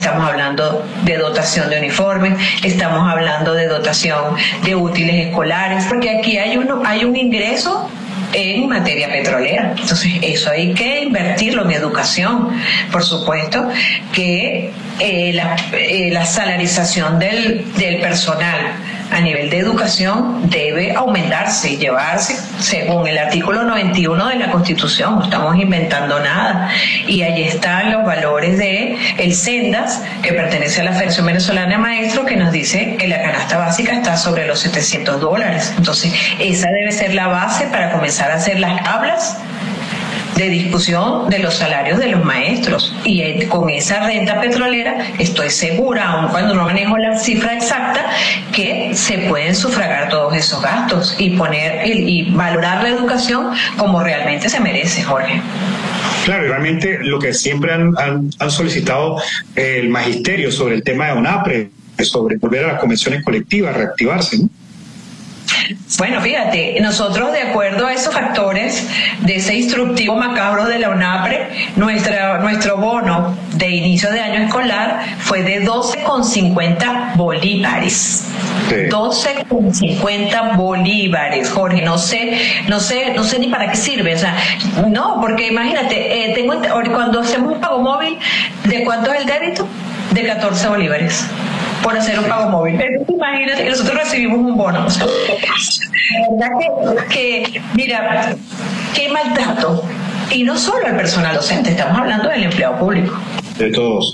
Estamos hablando de dotación de uniformes, estamos hablando de dotación de útiles escolares, porque aquí hay un ingreso en materia petrolera. Entonces, eso hay que invertirlo en educación. Por supuesto que la salarización del personal a nivel de educación debe aumentarse y llevarse según el artículo 91 de la Constitución. No estamos inventando nada. Y allí están los valores de el Sendas, que pertenece a la Federación Venezolana de Maestros, que nos dice que la canasta básica está sobre los $700. Entonces, esa debe ser la base para comenzar a hacer las tablas de discusión de los salarios de los maestros. Y con esa renta petrolera estoy segura, aun cuando no manejo la cifra exacta, que se pueden sufragar todos esos gastos y valorar la educación como realmente se merece, Jorge. Claro, y realmente lo que siempre han solicitado el magisterio sobre el tema de UNAPRE, sobre volver a las convenciones colectivas, reactivarse, ¿no? Bueno, fíjate, nosotros de acuerdo a esos factores de ese instructivo macabro de la UNAPRE, nuestro bono de inicio de año escolar fue de 12,50 bolívares. Sí. 12,50 bolívares, Jorge. No sé ni para qué sirve. O sea, no, porque imagínate, cuando hacemos un pago móvil, ¿de cuánto es el débito? De 14 bolívares. Por hacer un pago móvil. Imagínate que nosotros recibimos un bono. O sea, la verdad que, mira, qué maltrato. Y no solo al personal docente, estamos hablando del empleado público. De todos.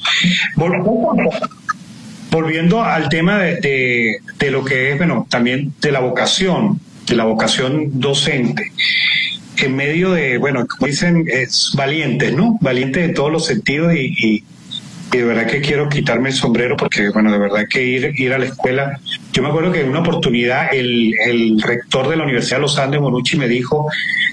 Volviendo al tema de lo que es, bueno, también de la vocación docente. En medio de, bueno, como dicen, es valientes, ¿no? Valientes en todos los sentidos y de verdad que quiero quitarme el sombrero porque, bueno, de verdad que ir a la escuela. Yo me acuerdo que en una oportunidad el rector de la Universidad de los Andes, Monucci, me dijo,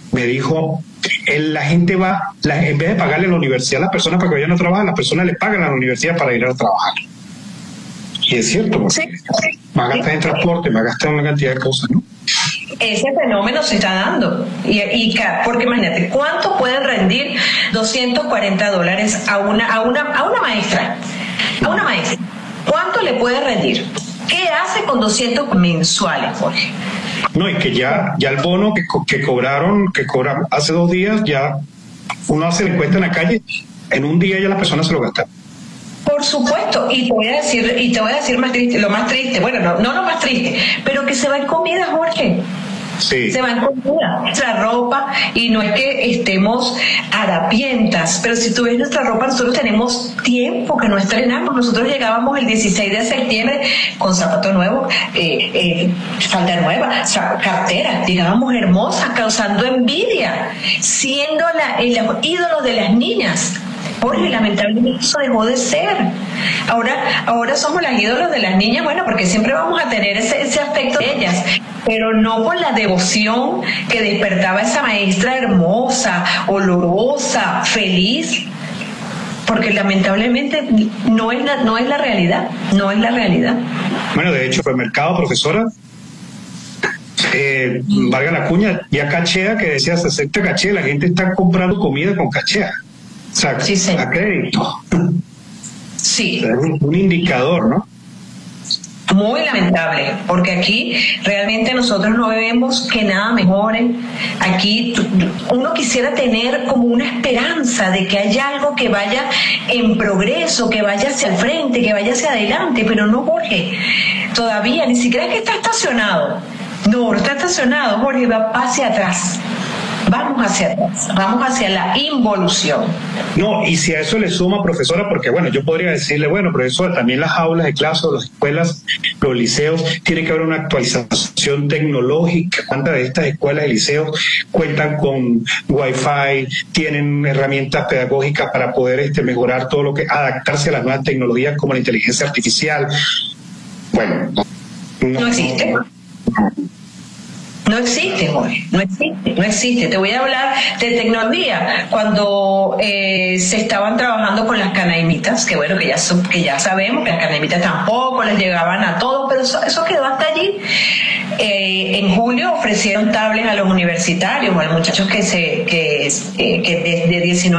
la gente en vez de pagarle a la universidad a las personas para que vayan a trabajar, las personas le pagan a la universidad para ir a trabajar. Y es cierto, porque va a gastar en transporte, va a gastar una cantidad de cosas, ¿no? Ese fenómeno se está dando porque imagínate, ¿cuánto pueden rendir $240 a una maestra? A una maestra, ¿cuánto le puede rendir? ¿Qué hace con 200 mensuales, Jorge? No, y que ya el bono que cobraron hace 2 días, ya uno hace la encuesta en la calle, en un día ya las personas se lo gastan. Por supuesto, y te voy a decir más triste, lo más triste, bueno, no lo más triste, pero que se va en comida, Jorge. Sí. Se va en comida, nuestra ropa, y no es que estemos harapientas, pero si tú ves nuestra ropa, nosotros tenemos tiempo que no estrenamos. Nosotros llegábamos el 16 de septiembre con zapato nuevo, falda nueva, cartera, llegábamos hermosas, causando envidia, siendo los ídolos de las niñas. Jorge, lamentablemente eso dejó de ser. Ahora somos las ídolos de las niñas, bueno, porque siempre vamos a tener ese aspecto de ellas, pero no con la devoción que despertaba esa maestra hermosa, olorosa, feliz, porque lamentablemente no es la realidad, no es la realidad. Bueno, de hecho, supermercado, profesora, valga la cuña, ya cachea, que decía se acepta cachea, la gente está comprando comida con cachea. O sea, sí, sí. A crédito. Sí. O sea, es un indicador, ¿no? Muy lamentable, porque aquí realmente nosotros no vemos que nada mejore. Aquí uno quisiera tener como una esperanza de que haya algo que vaya en progreso, que vaya hacia el frente, que vaya hacia adelante, pero no, Jorge. Todavía ni siquiera es que está estacionado. No está estacionado, Jorge, va hacia atrás. Vamos hacia atrás, vamos hacia la involución. No, y si a eso le suma, profesora, porque bueno, yo podría decirle, bueno, profesora, también las aulas de clase, las escuelas, los liceos, tiene que haber una actualización tecnológica. ¿Cuántas de estas escuelas y liceos cuentan con Wi-Fi, tienen herramientas pedagógicas para poder mejorar todo lo que, adaptarse a las nuevas tecnologías como la inteligencia artificial? Bueno, no existe. No existe, Jorge, no existe. Te voy a hablar de tecnología. Cuando se estaban trabajando con las canaimitas, que bueno, que ya sabemos que las canaimitas tampoco les llegaban a todos, pero eso quedó hasta allí. En julio ofrecieron tablets a los universitarios o a los muchachos que desde 19